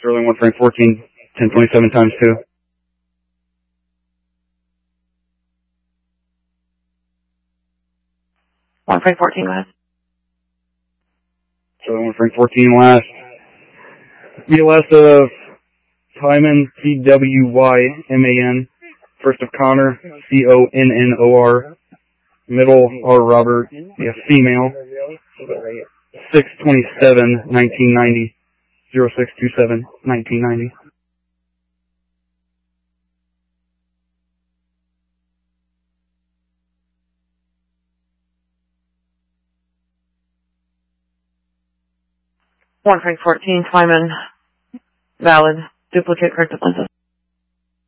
Sterling 1 Frank 14, 1027 times 2. One Frank 14, go ahead. Sterling 1 Frank 14 last. VLS of Hyman, CWYMAN. First of Connor, CONNOR. Middle R Robert, female. 6/27/1990. 06/27/1990. One Frank 14, Twyman, valid. Duplicate corrected lenses.